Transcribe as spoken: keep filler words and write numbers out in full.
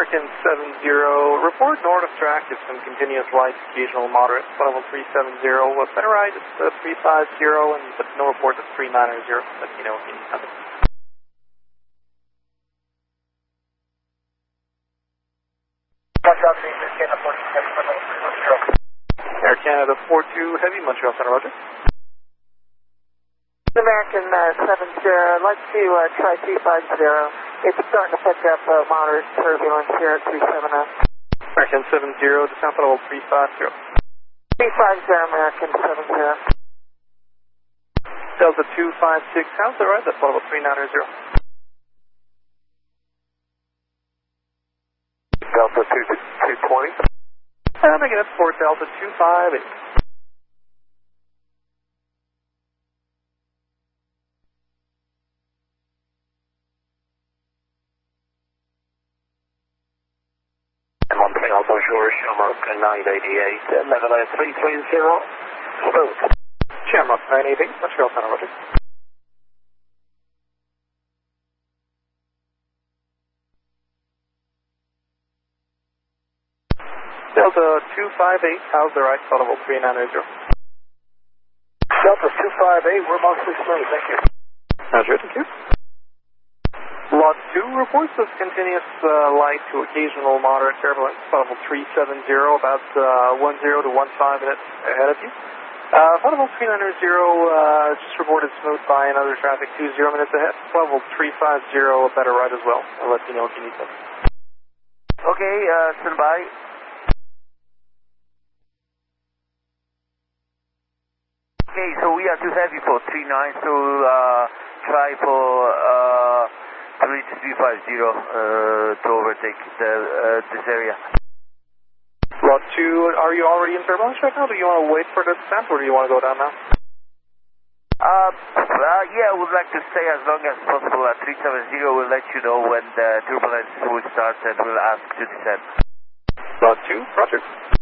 American seven zero, report north of track is some continuous light, occasional moderate, level three seven zero. Uh, better ride is uh, three five zero, and but no report is three nine zero. Let me know if you need something. Air Canada four two Heavy, Montreal Center, roger. American uh, seven zero, I'd like to uh, try three five zero. It's starting to pick up uh, moderate turbulence here at three seven zero. American seven zero, descent level three five zero. three five zero, American seven zero. Delta two five six, how's the ride? That's level three nine zero. Delta two twenty. I'm making it for Delta two five eight. Montreal Bonjour, Shamrock nine eighty-eight, level three three zero, smooth. Shamrock nine eighty-eight, Montreal Center, roger. Delta two five eight, how's the right? Level three nine zero. Delta two five eight, we're mostly smooth, thank you. Roger, thank you. Lot two reports of continuous uh, light to occasional moderate turbulence, level three seven zero, about uh, one zero to one five minutes ahead of you. Uh, level three nine zero, uh, just reported smooth by another traffic two zero minutes ahead. Level three five zero, a better ride as well. I'll let you know if you need something. Okay, uh, stand by. Okay, so we are too heavy for three nine, so uh, try for uh, to reach three five zero uh, to overtake the, uh, this area. Lot two, are you already in turbulence right now? Do you want to wait for the descent, or do you want to go down now? Uh, uh, yeah, I would like to stay as long as possible at three seven zero. We'll let you know when the turbulence will start and we'll ask to descend. Lot two, roger.